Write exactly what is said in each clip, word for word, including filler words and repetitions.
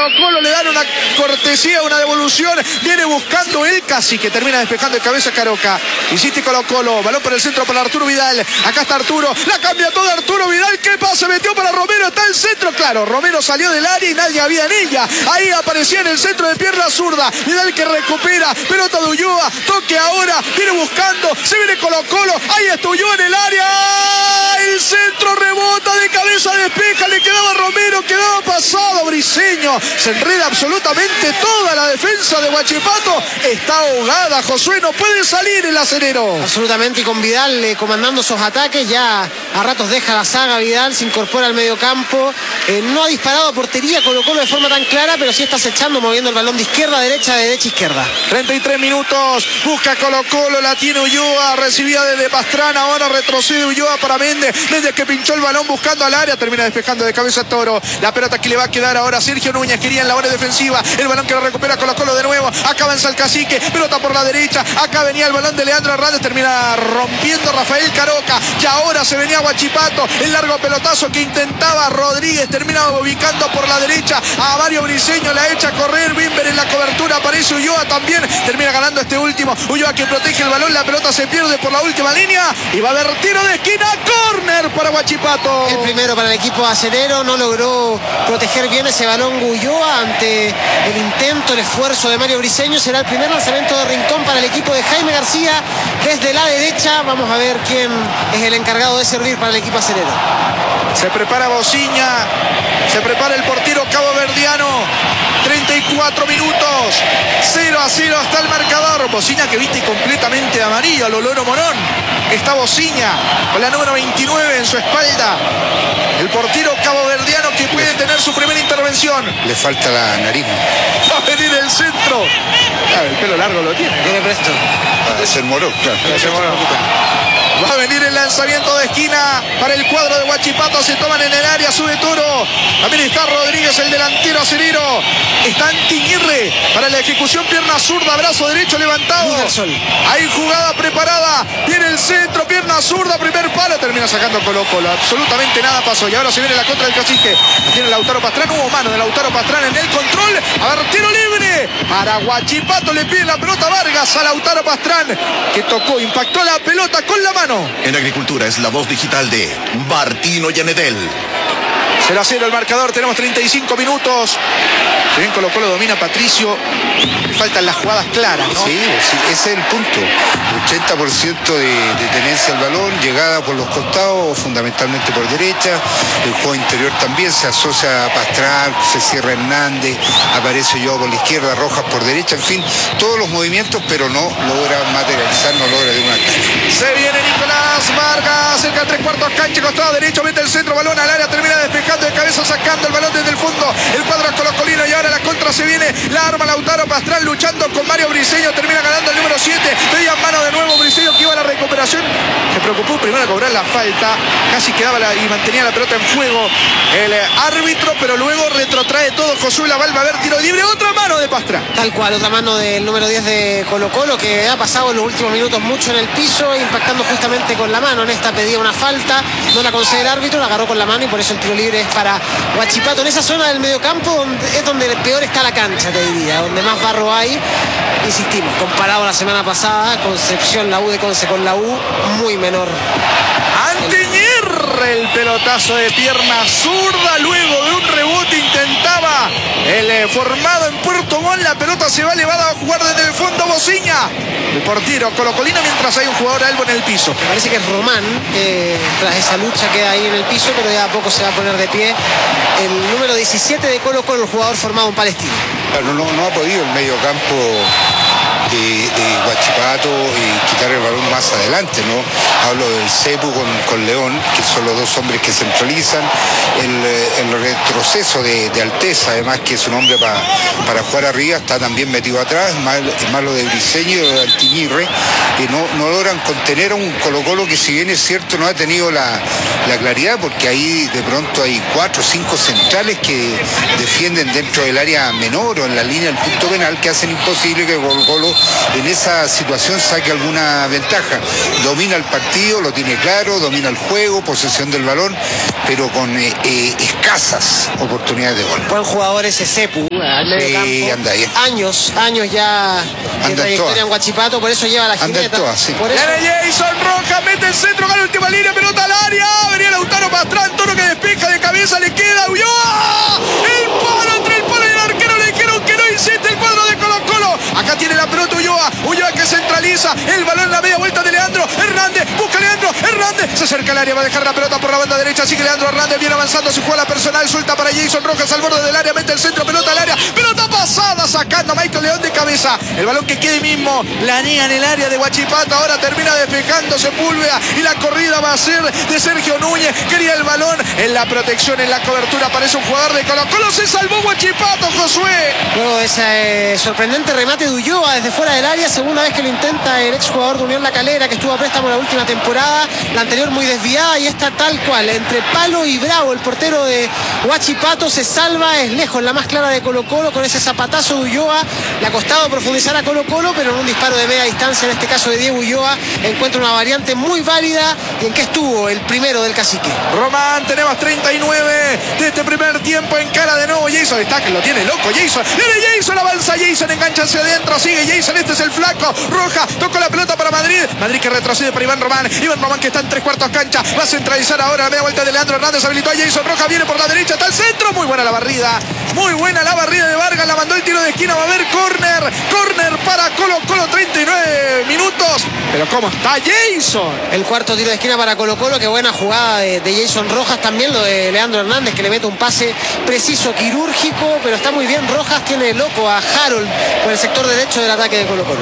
Colo, le dan una cortesía, una devolución, viene buscando el Cacique, termina despejando de cabeza Caroca. Insiste Colo Colo, balón por el centro para Arturo Vidal, acá está Arturo, la cambia toda Arturo Vidal, ¿qué pasa? Metió para Romero, está el centro, claro, Romero salió del área y nadie había en ella, ahí aparecía en el centro de pierna zurda, Vidal que recupera, pelota de Ulloa, toque ahora, viene buscando, se viene Colo Colo, ahí está Ulloa en el área, el centro rebota de cabeza, despeja, le quedaba Romero, quedaba pasado Briseño, se enreda absolutamente toda la defensa de Huachipato, está ahogada, Josué, no puede salir el acerero. Absolutamente, y con Vidal eh, comandando esos ataques, ya a ratos deja la saga Vidal, se incorpora al medio campo, eh, no ha disparado a portería Colo Colo de forma tan clara, pero sí está acechando, moviendo el balón de izquierda a derecha, de derecha a izquierda. treinta y tres minutos, busca Colo Colo, la tiene Ulloa, recibida desde Pastrana, ahora retrocede Ulloa para Méndez, Méndez que pinchó el balón buscando al área, termina despejando de cabeza Toro, la pelota que le va a quedar ahora a Sergio Núñez, quería en la hora defensiva, el balón que lo recupera Colo Colo de nuevo, acá avanza el Cacique, pelota por la derecha, acá venía el balón de Leandro Hernández, termina rompiendo Rafael Caroca, y ahora se venía Huachipato, el largo pelotazo que intentaba Rodríguez, termina ubicando por la derecha a Mario Briseño, la echa a correr, Bimber en la cobertura, aparece Ulloa también, termina ganando este último, Ulloa que protege el balón, la pelota se pierde por la última línea, y va a haber tiro de esquina, córner para Huachipato. El primero para el equipo acerero, no logró proteger bien ese balón Ulloa ante el intento, el esfuerzo de Mario Briseño, será el primer lanzamiento de Rincón para el equipo de Jaime García, desde la derecha, vamos a ver quién es el encargado de servir para el equipo acerero. Se prepara Bociña, se prepara el portero caboverdiano, treinta y cuatro minutos, cero a cero hasta el marcador. Bociña que viste completamente de amarillo a lo Loro Morón. Está Bociña con la número veintinueve en su espalda. El portero caboverdiano que puede tener su primera intervención. Le falta la nariz. Va a venir el centro. Claro, el pelo largo lo tiene. Tiene presto. Va a ser Morón, claro. Va a venir el lanzamiento de esquina para el cuadro de Huachipato. Se toman en el área, sube Toro. También está Rodríguez, el delantero acerero. Está Antiñirre para la ejecución, pierna zurda, brazo derecho levantado. Hay jugada preparada. Viene el centro, pierna zurda, primer palo. Termina sacando Colo Colo. Absolutamente nada pasó. Y ahora se viene la contra del Cacique. Tiene Lautaro Pastrán. Hubo mano de Lautaro Pastrán en el control. A ver, tiro libre para Huachipato. Le pide la pelota Vargas a Lautaro Pastrán, que tocó, impactó la pelota con la mano. En Agricultura es la voz digital de Martino Yanedel. cero a cero el marcador, tenemos treinta y cinco minutos. Si bien Colo Colo domina Patricio, le faltan las jugadas claras, ¿no? Sí, sí, ese es el punto. ochenta por ciento de, de tenencia al balón, llegada por los costados, fundamentalmente por derecha. El juego interior también se asocia a Pastrán, se cierra Hernández, aparece yo por la izquierda, Rojas por derecha, en fin, todos los movimientos, pero no logra materializar, no logra de una acción. Se viene Nicolás Vargas, cerca de tres cuartos cancha, costado derecho, mete el centro, balón al área, termina despejando de cabeza, sacando el balón desde el fondo. El cuadro es colocolino y ahora la contra se viene, la arma Lautaro Pastrán luchando con Mario Briseño, termina ganando el número siete, media mano de nuevo Briseño que iba a la recuperación, se preocupó primero a cobrar la falta, casi quedaba la, y mantenía la pelota en fuego el eh, árbitro, pero luego retrotrae todo. Josué Laval, va a haber tiro libre, otra mano de Pastrán. Tal cual, otra mano del número diez de Colo Colo, que ha pasado en los últimos minutos mucho en el piso, impactando justamente con la mano. En esta pedía una falta, no la concede el árbitro, la agarró con la mano y por eso el tiro libre es para Huachipato. En esa zona del mediocampo donde, es donde peor está la cancha, te diría, donde más barro hay. Insistimos, comparado a la semana pasada, Concepción, la U de Conce con la U, muy menor. Antiñirre, el pelotazo de pierna zurda, luego de un rebote intentaba el eh, formado en Puerto Montt, la pelota se va elevada a jugar desde el fondo Bociña, el portero colocolino, mientras hay un jugador albo en el piso. Me parece que es Román, que tras esa lucha queda ahí en el piso, pero ya a poco se va a poner de pie el número diecisiete de Colo Colo, el jugador formado en Palestina. Claro, no, no ha podido el medio campo de, de Huachipato y quitar el balón más adelante, ¿no? Hablo del Cepu con, con León, que son los dos hombres que centralizan, el, el retroceso de, de Alteza, además que es un hombre pa, para jugar arriba, está también metido atrás, más, más lo de Briseño y lo de Antiñirre, que no, no logran contener a un Colo Colo que, si bien es cierto, no ha tenido la, la claridad, porque ahí de pronto hay cuatro o cinco centrales que defienden dentro del área menor o en la línea del punto penal, que hacen imposible que Colo Colo en esa situación saque alguna ventaja. Domina el partido, lo tiene claro, domina el juego, posesión del balón, pero con eh, eh, escasas oportunidades de gol. Buen jugador ese Cepu, al medio Sí, campo. anda ahí. Años, años ya de Anda en trayectoria todas. en Huachipato, por eso lleva la Anda en jineta. todas, sí. Por eso, Viene Jason Rojas, mete el centro, gana última línea, pelota al área. Venía Lautaro Pastrán, Toro que despeja de cabeza, le queda Ulloa. El palo entre el palo y el arquero, le dijeron que no insiste el cuadro de Colo Colo. Acá tiene la pelota Ulloa, Ulloa que centraliza, el balón en la media vuelta de Leandro Hernández, busca Leandro Hernández, se acerca al área, va a dejar la pelota por la banda derecha, sigue Leandro Hernández, viene avanzando su jugada personal, suelta para Jason Rojas al borde del área, mete el centro, pelota al área, pelota pasada, sacando a Michael León de cabeza, el balón que quede mismo, la niega en el área de Huachipato, ahora termina despejando Sepúlveda y la corrida va a ser de Sergio Núñez, quería el balón en la protección, en la cobertura, aparece un jugador de Colo Colo, se salvó Huachipato, Josué. luego de ese eh, sorprendente remate de Ulloa desde fuera del área, segunda vez que lo intenta el exjugador de Unión La Calera, que estuvo a préstamo la última temporada, la anterior muy desviada y esta tal cual, entre Palo y Bravo, el portero de Huachipato se salva, es lejos, la más clara de Colo Colo, con ese zapatazo de Ulloa, le ha costado profundizar a Colo Colo, pero en un disparo de media distancia, en este caso de Diego Ulloa, encuentra una variante muy válida, y en que estuvo el primero del cacique. Román, tenemos treinta y nueve de este primer tiempo, en cara de nuevo Jason, está que lo tiene loco Jason, viene Jason, avanza Jason, engancha hacia adentro, sigue Jason, este es el flaco, Roja, tocó la pelota para Madrid, Madrid que retrocede para Iván Román, Iván Román que está en tres cuartos cancha, va a centralizar ahora la media vuelta de Leandro Hernández, habilitó a Jason Roja, viene por la derecha, está el centro, muy buena la barrida, muy buena la barrida de Vargas, la mandó el tiro de esquina, va a haber córner, córner para Colo Colo, treinta y nueve minutos, pero cómo está Jason. El cuarto tiro de esquina para Colo Colo, qué buena jugada de, de Jason Rojas, también lo de Leandro Hernández, que le mete un pase preciso, quirúrgico, pero está muy bien. Rojas tiene loco a Harold por el sector derecho del ataque de Colo Colo.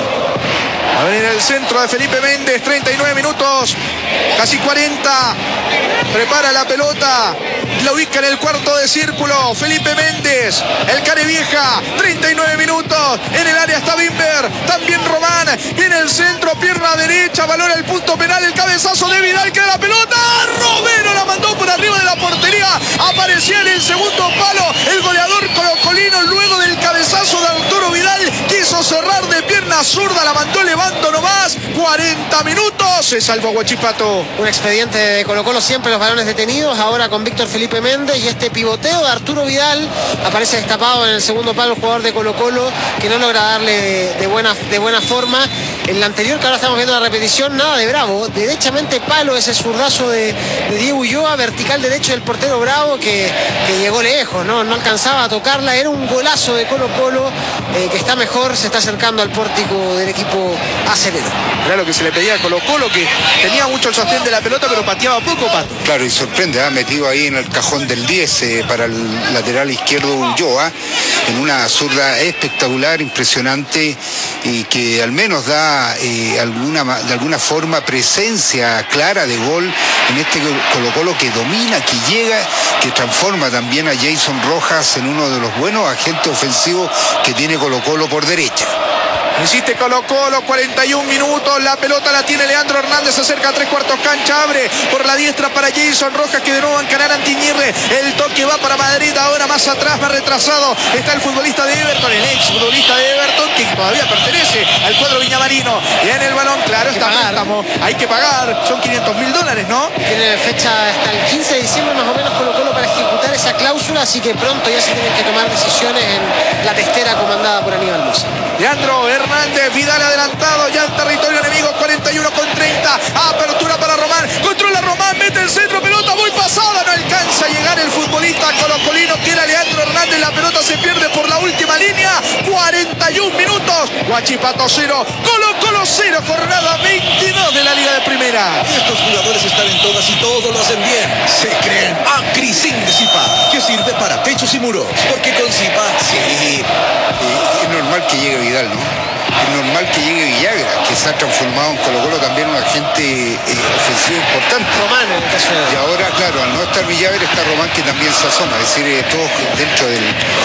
A venir el centro de Felipe Méndez, treinta y nueve minutos, casi cuarenta, prepara la pelota, la ubica en el cuarto de círculo, Felipe Méndez, el care vieja, treinta y nueve minutos, en el área está Bimber, también Román, viene el centro, pierna derecha, valora el punto penal, el cabezazo de Vidal, que da la pelota, Romero la mandó por arriba de la portería, aparecía en el segundo palo, el goleador colocolino, luego del cabezazo de Arturo Vidal, quiso cerrar de pierna zurda, la mandó levando nomás, cuarenta minutos, se salvó Huachipato. Un expediente de Colo Colo, siempre los balones detenidos, ahora con Víctor Felipe Méndez, y este pivoteo de Arturo Vidal, aparece destapado en el segundo palo el jugador de Colo Colo, que no logra darle de, de, buena, de buena forma. En la anterior, que ahora estamos viendo la repetición, nada de Bravo, derechamente palo, ese zurdazo de, de Diego Ulloa, vertical derecho del portero Bravo, que, que llegó lejos, ¿no? no alcanzaba a tocarla, era un golazo de Colo Colo, eh, que está mejor, se está acercando al pórtico del equipo acerero. Era lo que se le pedía a Colo Colo, que tenía mucho el sostén de la pelota, pero pateaba poco, Pato. Claro, y sorprende, ha metido ahí en el cajón del diez eh, para el lateral izquierdo Ulloa, en una zurda espectacular, impresionante, y que al menos da eh, alguna, de alguna forma presencia clara de gol en este Colo Colo que domina, que llega, que transforma también a Jason Rojas en uno de los buenos agentes ofensivos que tiene Colo Colo por derecha. Insiste Colo Colo, cuarenta y un minutos, la pelota la tiene Leandro Hernández, se acerca a tres cuartos cancha, abre por la diestra para Jason Rojas, que de nuevo va a encarar a Antiñirre, el toque va para Madrid, ahora más atrás, más retrasado, está el futbolista de Everton, el ex futbolista de Everton, que todavía pertenece al cuadro viñamarino, y en el balón, claro, está préstamo, hay que pagar, son quinientos mil dólares, ¿no? Tiene fecha hasta el quince de diciembre más o menos Colo Colo para ejecutar esa cláusula, así que pronto ya se tienen que tomar decisiones en la testera comandada por Aníbal Mosa. Leandro Hernández, Vidal adelantado ya en territorio enemigo, cuarenta y uno con treinta, apertura para Román, controla Román, mete el centro, pelota muy pasada, no alcanza a llegar el futbolista colocolino que era Leandro Hernández, la pelota se pierde por la última línea, cuarenta y un minutos, Huachipato cero, Colo Colo cero, jornada veintidós de la Liga de Primera. Estos jugadores están en todas y todos lo hacen bien. Se creen Acrisin de Zipa, que sirve para techos y muros, porque con Zipa Sí, eh, es normal que llegue Vidal, ¿no? Es normal que llegue Villagra, que se ha transformado en Colo Colo también un agente eh, ofensivo importante. Román en el caso de... Y ahora, claro, al no estar Villagra está Román, que también se asoma, es decir, eh, todos dentro del,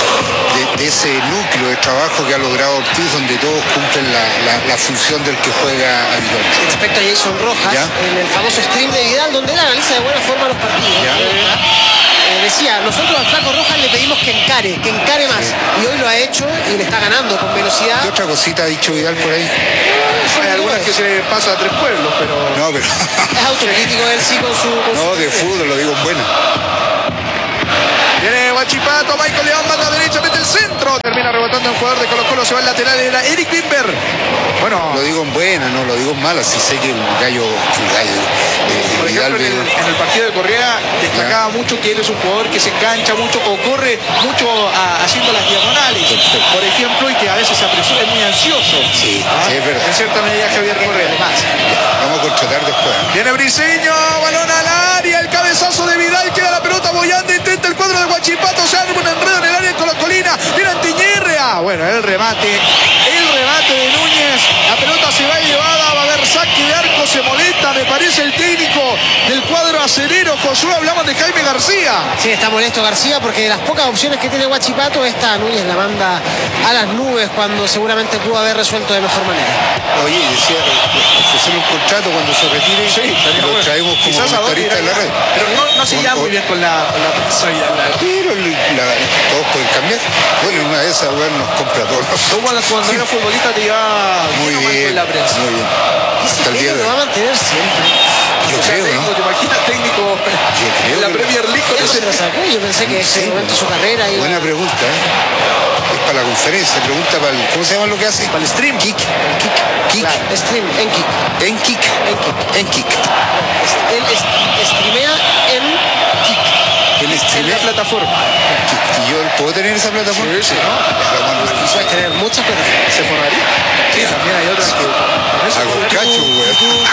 de, de ese núcleo de trabajo que ha logrado Ortiz, donde todos cumplen la, la, la función del que juega habitualmente. Respecto a Jason Rojas, ¿Ya? en el famoso stream de Vidal, donde él analiza de buena forma los partidos. ¿Ya? Eh, decía, nosotros al Flaco Rojas le pedimos que encare, que encare más. Sí. Y hoy lo ha hecho, y y le está ganando con velocidad. ¿Qué otra cosita ha dicho Vidal por ahí? Hay algunas que se le pasa a tres pueblos, pero... No, pero... Es autocrítico él sí con su... Con no, su de fútbol, lo digo en buena. Viene Huachipato, Michael León manda derecha, mete el centro. Termina rebotando un jugador de Colo Colo, se va al lateral, era Eric Bimber. Bueno, lo digo en buena, no lo digo en mala, si sé que el gallo, el gallo eh, por Vidal ejemplo, en el, en el partido de Correa destacaba ya. mucho que él es un jugador que se engancha mucho o corre mucho a, haciendo las diagonales, perfecto, por ejemplo, y que a veces se apresura, es muy ansioso. Sí, ¿Ah? sí, es verdad. En cierta medida Javier Correa. Vamos a contratar después. Viene Briseño, balón al área, el cabezazo de Vidal, queda la pelota bollante, intenta el cuadro de Huachipato, se arma un enredo en el área con la colina, viene Antiñirre, ah, bueno, el remate, el remate de Núñez, la pelota se va llevada, va a haber saque de arco, se molesta, me parece el técnico del cuadro acerero, Josué, hablamos de Jaime García. Sí, está molesto García porque de las pocas opciones que tiene Huachipato, esta Núñez la manda a las nubes cuando seguramente pudo haber resuelto de mejor manera. Oye, decía, ofrecerle un contrato cuando se retire, sí, lo bueno. traemos como comentarista de la red. Pero no, no se lleva muy bien con la, con la prensa. Pero la, todos pueden cambiar. Bueno, en una de esas, bueno, nos compra todos. Tú cuando, cuando eres futbolista te lleva muy bien, con la prensa. Muy bien. Hasta el día de hoy. Lo va a mantener siempre. Yo o sea, creo, técnico, ¿no? ¿Te imaginas técnico en la Premier League? Yo, se lo sacó, yo pensé que en ese momento su carrera iba... Buena pregunta, ¿eh? Es para la conferencia, pregunta para el... ¿Cómo se llama lo que hace? Para el stream. Kick. Kick. Kick. Claro, stream, en kick. En kick. En kick. En kick. Él streamea en kick. Él streamea en la plataforma. ¿Y yo puedo tener esa plataforma? Sí, sí, ¿no? Puedes tener muchas plataformas. ¿Se forraría? Sí, también hay otras que... A Concacho, güey.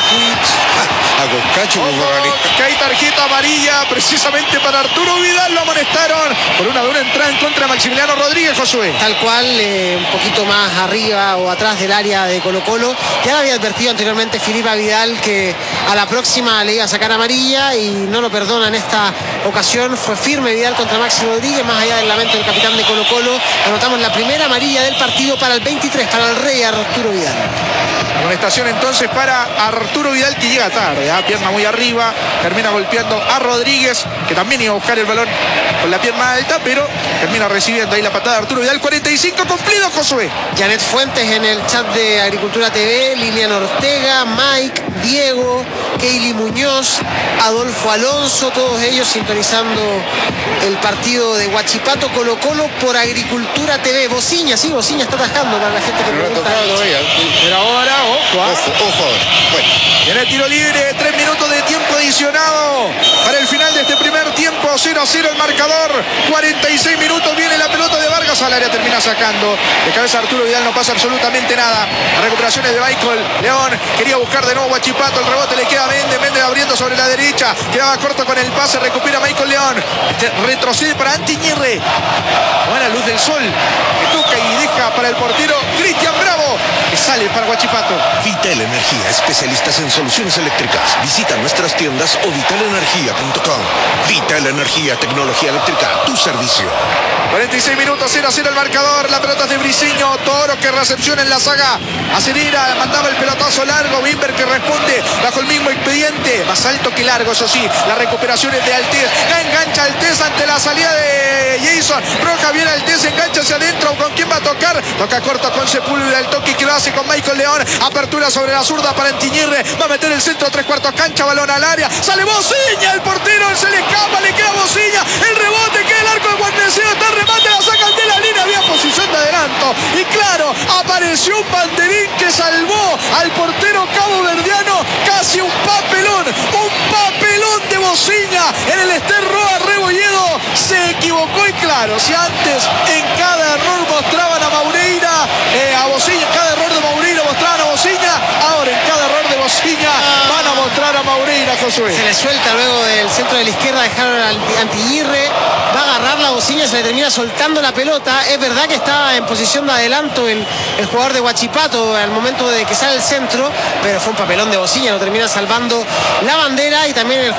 A Concacho, güey. Que hay tarjeta amarilla precisamente para Arturo Vidal, lo amonestaron por una dura entrada en contra de Maximiliano Rodríguez, Josué. Tal cual, eh, un poquito más arriba o atrás del área de Colo Colo. Ya había advertido anteriormente Filipe Vidal que a la próxima le iba a sacar amarilla y no lo perdona en esta ocasión. Fue firme Vidal contra Maxi Rodríguez, más allá del lamento del capitán de Colo Colo. Anotamos la primera amarilla del partido para el veintitrés, para el rey Arturo Vidal. Amonestación entonces para Arturo Vidal, que llega tarde, ¿eh? Pierna muy arriba, termina golpeando a Rodríguez, que también iba a buscar el balón con la pierna alta, pero termina recibiendo ahí la patada de Arturo Vidal. cuarenta y cinco cumplidos, Josué. Janet Fuentes en el chat de Agricultura T V, Lilian Ortega, Mike, Diego, Keili Muñoz, Adolfo Alonso, todos ellos sintonizando el partido de Huachipato Colo Colo por Agricultura T V. Bociña, sí, Bociña está atajando para la gente que no pregunta. Pero ahora, ojo, ¿ah? Ojo, ojo ahora. Bueno. Viene el tiro libre, tres minutos de tiempo adicionado para el final de este primer tiempo, cero a cero el marcador, cuarenta y seis minutos, viene la pelota de Vargas al área, termina sacando, de cabeza Arturo Vidal, no pasa absolutamente nada, las recuperaciones de Michael León, quería buscar de nuevo Huachipato, el rebote le queda a Méndez, Méndez abriendo sobre la derecha, quedaba corto con el pase, recupera Michael León, este, retrocede para Antiñirre, buena luz del sol, que toca y deja para el portero Cristian Bravo, que sale para Huachipato. Vital Energía, especialistas en soluciones eléctricas. Visita nuestras tiendas o vital energía punto com. Vital Energía, tecnología eléctrica, tu servicio. cuarenta y seis minutos, cero a cero el marcador, la pelota es de Briseño, Toro que recepciona en la saga, acelera, mandaba el pelotazo largo, Bimber que responde bajo el mismo expediente, más alto que largo, eso sí, la recuperación es de Altés, la engancha Altés ante la salida de Jason, Roja viene Altés, engancha hacia adentro, ¿con quién va a tocar? Toca corto con Sepúlveda, el toque que lo hace con Michael León, apertura sobre la zurda para Antiñirre, va a meter el centro, tres cuartos cancha, balón al área, sale Bociña, el portero se le escapa, le queda Bociña, el rebote, queda el arco de Guarnesero, está el remate, la sacan de la línea, había posición de adelanto, y claro, apareció un banderín que salvó al portero caboverdiano, casi un papelón, un papelón de Bociña en el Ester Roa Rebolledo, se equivocó y claro, si antes en cada error mostraban a Maureira, eh, a Bociña, en cada error de Maureira mostraban a Bociña, ahora en cada error de Bociña van a mostrar a Maureira, Josué. Se le suelta luego del centro de la izquierda, dejaron al Antiñirre, va a agarrar la Bociña, se le termina soltando la pelota. Es verdad que estaba en posición de adelanto el, el jugador de Huachipato al momento de que sale el centro, pero fue un papelón de Bociña, lo termina salvando la bandera y también el